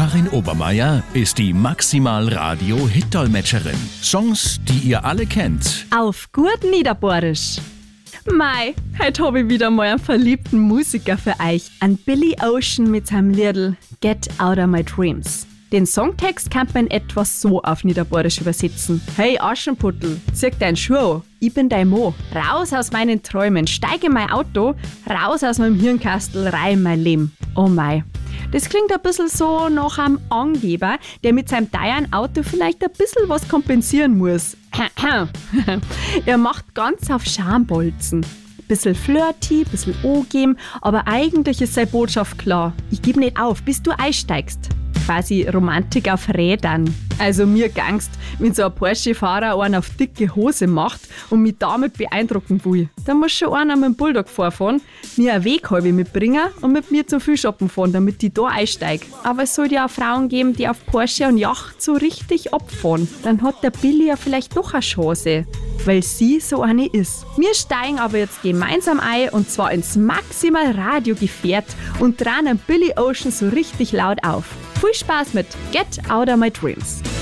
Karin Obermeier ist die Maximal-Radio-Hit-Dolmetscherin. Songs, die ihr alle kennt. Auf gut Niederbohrisch. Mei, heute habe ich wieder mal einen verliebten Musiker für euch. An Billy Ocean mit seinem Liedl Get Out of My Dreams. Den Songtext kann man etwas so auf Niederbohrisch übersetzen. Hey Aschenputtel, zieh deinen Schuh an, ich bin dein Mo. Raus aus meinen Träumen, steige in mein Auto, raus aus meinem Hirnkastel, rein mein Leben. Oh mei. Das klingt ein bisschen so nach einem Angeber, der mit seinem teuren Auto vielleicht ein bisschen was kompensieren muss. Er macht ganz auf Schambolzen. Bisschen flirty, bisschen angeben, aber eigentlich ist seine Botschaft klar. Ich gebe nicht auf, bis du einsteigst. Quasi Romantik auf Rädern. Also mir gangst, wenn so ein Porsche-Fahrer einen auf dicke Hose macht und mich damit beeindrucken will. Da muss schon einer mit dem Bulldog vorfahren, mir eine Weghalbe mitbringen und mit mir zum Viehshoppen fahren, damit ich da einsteige. Aber es soll ja auch Frauen geben, die auf Porsche und Yacht so richtig abfahren. Dann hat der Billy ja vielleicht doch eine Chance, weil sie so eine ist. Wir steigen aber jetzt gemeinsam ein und zwar ins Maximal-Radio-Gefährt und tragen Billy Ocean so richtig laut auf. Viel Spaß mit Get Out of My Dreams.